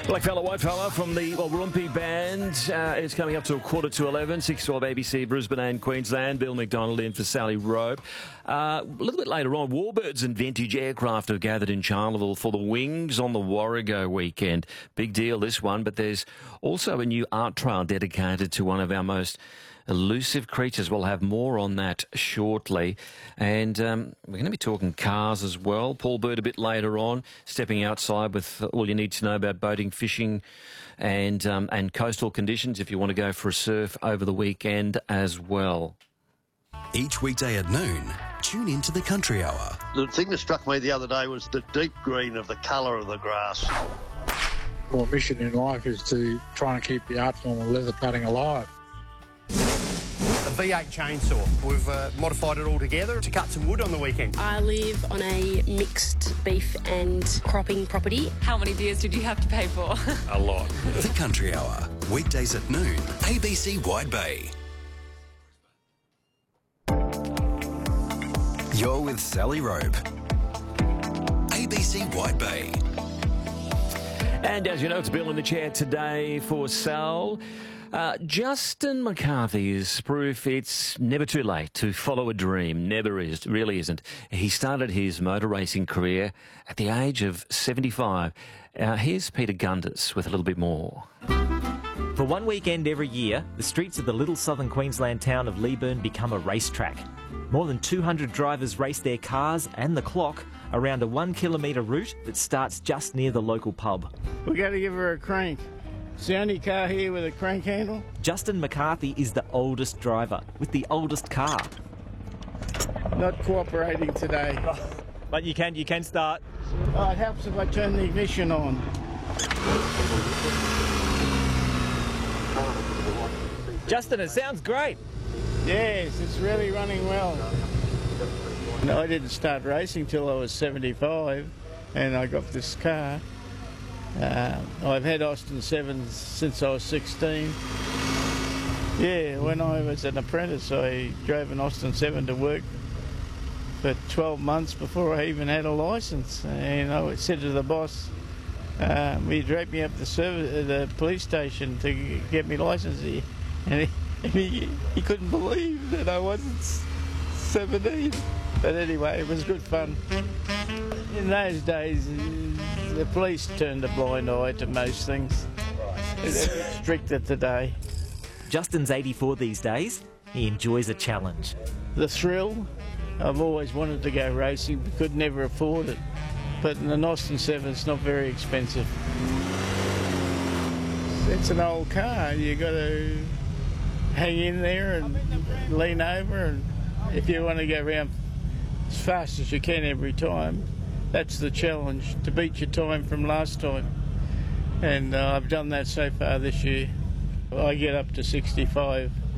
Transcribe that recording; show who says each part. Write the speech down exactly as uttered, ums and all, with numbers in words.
Speaker 1: Black Fella, White Fella from the well, Warumpi Band uh, is coming up to a quarter to eleven, six twelve A B C, Brisbane and Queensland. Bill McDonald in for Sally Robe. Uh, a little bit later on, Warbirds and Vintage Aircraft have gathered in Charleville for the Wings on the Warrego weekend. Big deal, this one, but there's also a new art trail dedicated to one of our most elusive creatures. We'll have more on that shortly. And um, we're going to be talking cars as well. Paul Bird a bit later on, stepping outside with all you need to know about boating, fishing and, um, and coastal conditions if you want to go for a surf over the weekend as well.
Speaker 2: Each weekday at noon, tune into the Country Hour.
Speaker 3: The thing that struck me the other day was the deep green of the colour of the grass.
Speaker 4: My mission in life is to try and keep the art form of leather putting alive.
Speaker 5: A V eight chainsaw. We've uh, modified it all together to cut some wood on the weekend.
Speaker 6: I live on a mixed beef and cropping property.
Speaker 7: How many beers did you have to pay for?
Speaker 5: A lot.
Speaker 2: The Country Hour, weekdays at noon, A B C Wide Bay. You're with Sally Robe, A B C Wide Bay.
Speaker 1: And as you know, it's Bill in the chair today for Sal. Uh, Justin McCarthy is proof it's never too late to follow a dream. Never is, really isn't. He started his motor racing career at the age of seventy-five. Uh, here's Peter Gunders with a little bit more.
Speaker 8: For one weekend every year, the streets of the little southern Queensland town of Leeburn become a racetrack. More than two hundred drivers race their cars and the clock around a one kilometre route that starts just near the local pub.
Speaker 9: We got to give her a crank. It's the only car here with a crank handle.
Speaker 8: Justin McCarthy is the oldest driver with the oldest car.
Speaker 9: Not cooperating today.
Speaker 8: But you can, you can start.
Speaker 9: Oh, it helps if I turn the ignition on.
Speaker 8: Justin, it sounds great.
Speaker 9: Yes, it's really running well. No, I didn't start racing till I was seventy-five, and I got this car. Uh, I've had Austin Sevens since I was sixteen. Yeah, when I was an apprentice, I drove an Austin Seven to work for twelve months before I even had a licence. And I said to the boss, um, he dragged me up the, service, the police station to get me licence, and he, and he, he couldn't believe that I wasn't seventeen. But anyway, it was good fun. In those days, the police turned a blind eye to most things. They're stricter today.
Speaker 8: Justin's eighty-four these days. He enjoys a challenge.
Speaker 9: The thrill, I've always wanted to go racing, but could never afford it. But an Austin Seven is not very expensive. It's an old car. You got to hang in there and lean over, and if you want to go around as fast as you can every time, that's the challenge, to beat your time from last time. And uh, I've done that so far this year. I get up to sixty-five.